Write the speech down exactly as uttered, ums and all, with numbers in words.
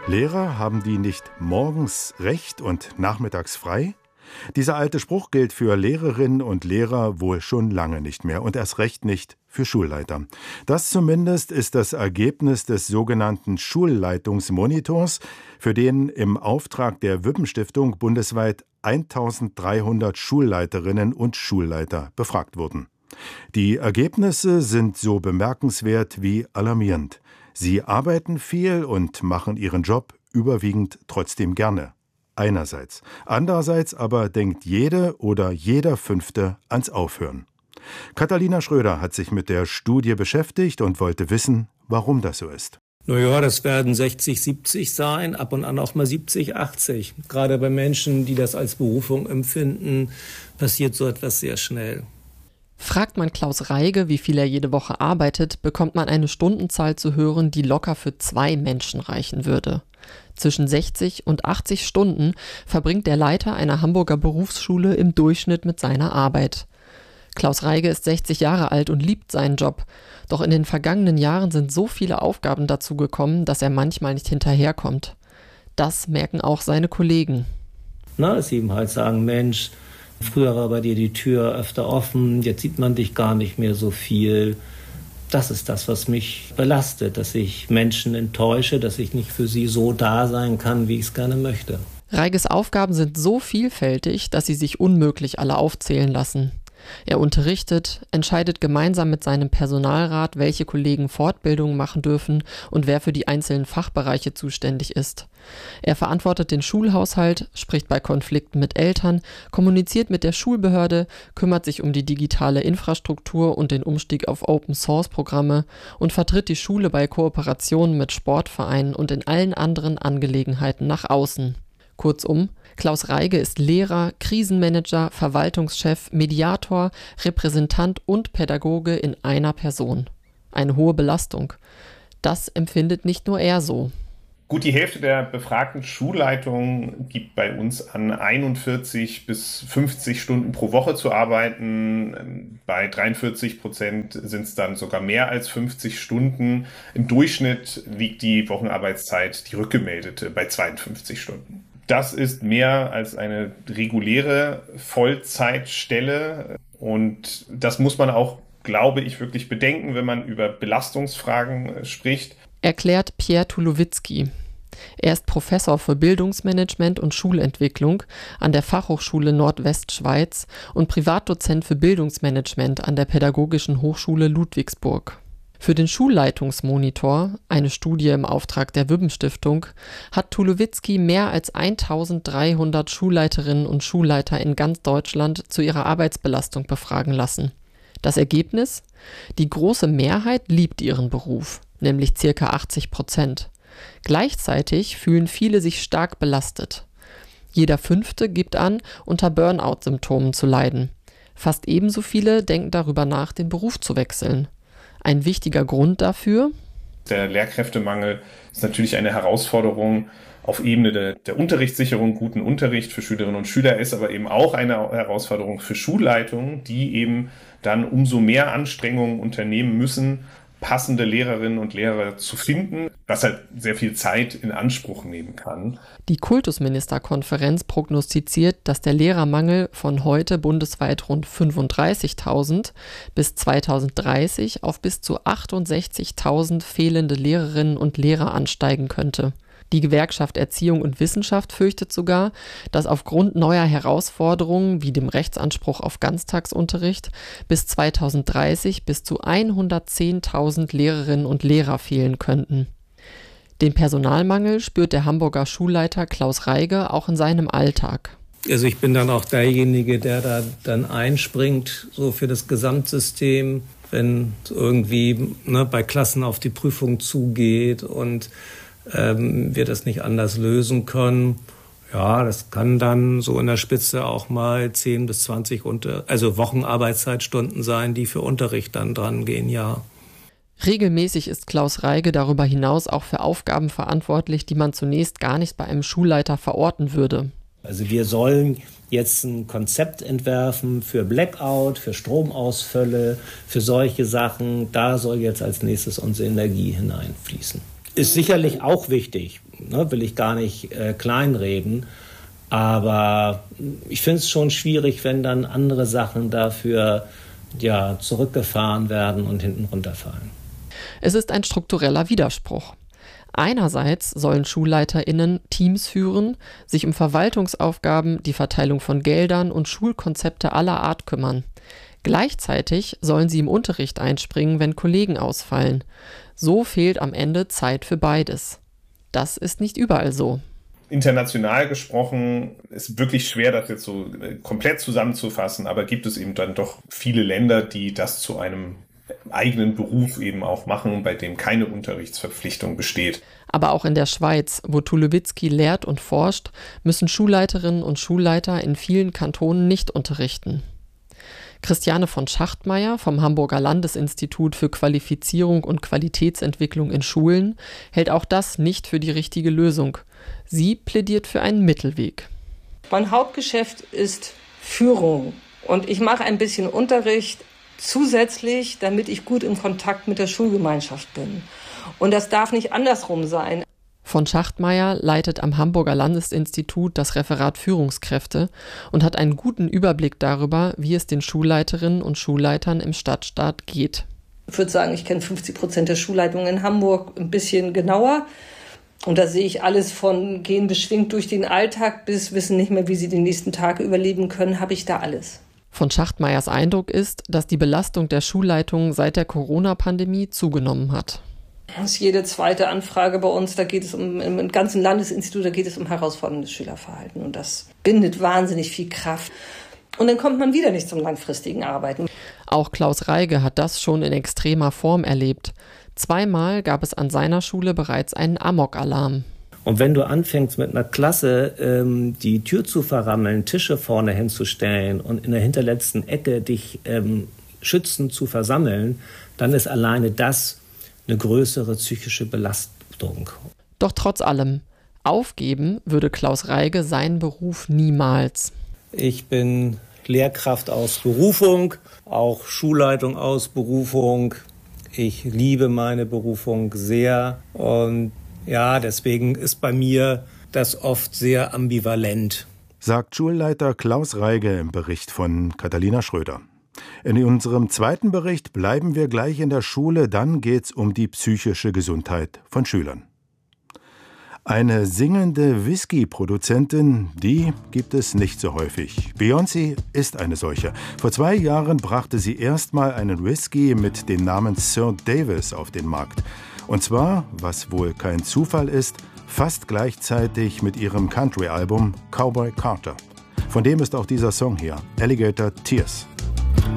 Lehrer, haben die nicht morgens Recht und nachmittags frei? Dieser alte Spruch gilt für Lehrerinnen und Lehrer wohl schon lange nicht mehr und erst recht nicht für Schulleiter. Das zumindest ist das Ergebnis des sogenannten Schulleitungsmonitors, für den im Auftrag der Wübbenstiftung bundesweit eintausenddreihundert Schulleiterinnen und Schulleiter befragt wurden. Die Ergebnisse sind so bemerkenswert wie alarmierend. Sie arbeiten viel und machen ihren Job überwiegend trotzdem gerne. Einerseits. Andererseits aber denkt jede oder jeder Fünfte ans Aufhören. Katharina Schröder hat sich mit der Studie beschäftigt und wollte wissen, warum das so ist. Naja, das werden sechzig, siebzig sein, ab und an auch mal siebzig, achtzig. Gerade bei Menschen, die das als Berufung empfinden, passiert so etwas sehr schnell. Fragt man Klaus Reige, wie viel er jede Woche arbeitet, bekommt man eine Stundenzahl zu hören, die locker für zwei Menschen reichen würde. Zwischen sechzig und achtzig Stunden verbringt der Leiter einer Hamburger Berufsschule im Durchschnitt mit seiner Arbeit. Klaus Reige ist sechzig Jahre alt und liebt seinen Job. Doch in den vergangenen Jahren sind so viele Aufgaben dazugekommen, dass er manchmal nicht hinterherkommt. Das merken auch seine Kollegen. Na, dass sie ihm halt sagen, Mensch, früher war bei dir die Tür öfter offen, jetzt sieht man dich gar nicht mehr so viel. Das ist das, was mich belastet, dass ich Menschen enttäusche, dass ich nicht für sie so da sein kann, wie ich es gerne möchte. Reiges Aufgaben sind so vielfältig, dass sie sich unmöglich alle aufzählen lassen. Er unterrichtet, entscheidet gemeinsam mit seinem Personalrat, welche Kollegen Fortbildungen machen dürfen und wer für die einzelnen Fachbereiche zuständig ist. Er verantwortet den Schulhaushalt, spricht bei Konflikten mit Eltern, kommuniziert mit der Schulbehörde, kümmert sich um die digitale Infrastruktur und den Umstieg auf Open-Source-Programme und vertritt die Schule bei Kooperationen mit Sportvereinen und in allen anderen Angelegenheiten nach außen. Kurzum, Klaus Reige ist Lehrer, Krisenmanager, Verwaltungschef, Mediator, Repräsentant und Pädagoge in einer Person. Eine hohe Belastung. Das empfindet nicht nur er so. Gut, die Hälfte der befragten Schulleitungen gibt bei uns an, einundvierzig bis fünfzig Stunden pro Woche zu arbeiten. Bei dreiundvierzig Prozent sind es dann sogar mehr als fünfzig Stunden. Im Durchschnitt liegt die Wochenarbeitszeit, die rückgemeldete, bei zweiundfünfzig Stunden. Das ist mehr als eine reguläre Vollzeitstelle und das muss man auch, glaube ich, wirklich bedenken, wenn man über Belastungsfragen spricht. Erklärt Pierre Tulowitzki. Er ist Professor für Bildungsmanagement und Schulentwicklung an der Fachhochschule Nordwestschweiz und Privatdozent für Bildungsmanagement an der Pädagogischen Hochschule Ludwigsburg. Für den Schulleitungsmonitor, eine Studie im Auftrag der Wübbenstiftung, hat Tulowitzki mehr als eintausenddreihundert Schulleiterinnen und Schulleiter in ganz Deutschland zu ihrer Arbeitsbelastung befragen lassen. Das Ergebnis? Die große Mehrheit liebt ihren Beruf, nämlich ca. achtzig Prozent. Gleichzeitig fühlen viele sich stark belastet. Jeder Fünfte gibt an, unter Burnout-Symptomen zu leiden. Fast ebenso viele denken darüber nach, den Beruf zu wechseln. Ein wichtiger Grund dafür? Der Lehrkräftemangel ist natürlich eine Herausforderung auf Ebene der, der Unterrichtssicherung, guten Unterricht für Schülerinnen und Schüler, ist aber eben auch eine Herausforderung für Schulleitungen, die eben dann umso mehr Anstrengungen unternehmen müssen, passende Lehrerinnen und Lehrer zu finden, was halt sehr viel Zeit in Anspruch nehmen kann. Die Kultusministerkonferenz prognostiziert, dass der Lehrermangel von heute bundesweit rund fünfunddreißigtausend bis zweitausenddreißig auf bis zu achtundsechzigtausend fehlende Lehrerinnen und Lehrer ansteigen könnte. Die Gewerkschaft Erziehung und Wissenschaft fürchtet sogar, dass aufgrund neuer Herausforderungen wie dem Rechtsanspruch auf Ganztagsunterricht bis zweitausenddreißig bis zu hundertzehntausend Lehrerinnen und Lehrer fehlen könnten. Den Personalmangel spürt der Hamburger Schulleiter Klaus Reige auch in seinem Alltag. Also ich bin dann auch derjenige, der da dann einspringt, so für das Gesamtsystem, wenn irgendwie ne, bei Klassen auf die Prüfung zugeht und ähm, wir das nicht anders lösen können. Ja, das kann dann so in der Spitze auch mal zehn bis zwanzig unter, also Wochenarbeitszeitstunden sein, die für Unterricht dann dran gehen, ja. Regelmäßig ist Klaus Reige darüber hinaus auch für Aufgaben verantwortlich, die man zunächst gar nicht bei einem Schulleiter verorten würde. Also wir sollen jetzt ein Konzept entwerfen für Blackout, für Stromausfälle, für solche Sachen. Da soll jetzt als nächstes unsere Energie hineinfließen. Ist sicherlich auch wichtig. ne, will ich gar nicht äh, kleinreden. Aber ich finde es schon schwierig, wenn dann andere Sachen dafür ja, zurückgefahren werden und hinten runterfallen. Es ist ein struktureller Widerspruch. Einerseits sollen SchulleiterInnen Teams führen, sich um Verwaltungsaufgaben, die Verteilung von Geldern und Schulkonzepte aller Art kümmern. Gleichzeitig sollen sie im Unterricht einspringen, wenn Kollegen ausfallen. So fehlt am Ende Zeit für beides. Das ist nicht überall so. International gesprochen ist wirklich schwer, das jetzt so komplett zusammenzufassen, aber gibt es eben dann doch viele Länder, die das zu einem eigenen Beruf eben auch machen, bei dem keine Unterrichtsverpflichtung besteht. Aber auch in der Schweiz, wo Tulowitzki lehrt und forscht, müssen Schulleiterinnen und Schulleiter in vielen Kantonen nicht unterrichten. Christiane von Schachtmeier vom Hamburger Landesinstitut für Qualifizierung und Qualitätsentwicklung in Schulen hält auch das nicht für die richtige Lösung. Sie plädiert für einen Mittelweg. Mein Hauptgeschäft ist Führung und ich mache ein bisschen Unterricht zusätzlich, damit ich gut im Kontakt mit der Schulgemeinschaft bin. Und das darf nicht andersrum sein. Von Schachtmeier leitet am Hamburger Landesinstitut das Referat Führungskräfte und hat einen guten Überblick darüber, wie es den Schulleiterinnen und Schulleitern im Stadtstaat geht. Ich würde sagen, ich kenne fünfzig Prozent der Schulleitungen in Hamburg ein bisschen genauer. Und da sehe ich alles von gehen beschwingt durch den Alltag bis wissen nicht mehr, wie sie den nächsten Tag überleben können, habe ich da alles. Von Schachtmeiers Eindruck ist, dass die Belastung der Schulleitungen seit der Corona-Pandemie zugenommen hat. Das ist jede zweite Anfrage bei uns, da geht es um, im ganzen Landesinstitut, da geht es um herausforderndes Schülerverhalten. Und das bindet wahnsinnig viel Kraft. Und dann kommt man wieder nicht zum langfristigen Arbeiten. Auch Klaus Reige hat das schon in extremer Form erlebt. Zweimal gab es an seiner Schule bereits einen Amok-Alarm. Und wenn du anfängst mit einer Klasse ähm, die Tür zu verrammeln, Tische vorne hinzustellen und in der hinterletzten Ecke dich ähm, schützend zu versammeln, dann ist alleine das eine größere psychische Belastung. Doch trotz allem, aufgeben würde Klaus Reige seinen Beruf niemals. Ich bin Lehrkraft aus Berufung, auch Schulleitung aus Berufung. Ich liebe meine Berufung sehr und ja, deswegen ist bei mir das oft sehr ambivalent. Sagt Schulleiter Klaus Reige im Bericht von Katharina Schröder. In unserem zweiten Bericht bleiben wir gleich in der Schule, dann geht's um die psychische Gesundheit von Schülern. Eine singende Whisky-Produzentin, die gibt es nicht so häufig. Beyoncé ist eine solche. Vor zwei Jahren brachte sie erstmal einen Whisky mit dem Namen Sir Davis auf den Markt. Und zwar, was wohl kein Zufall ist, fast gleichzeitig mit ihrem Country-Album Cowboy Carter. Von dem ist auch dieser Song hier, Alligator Tears.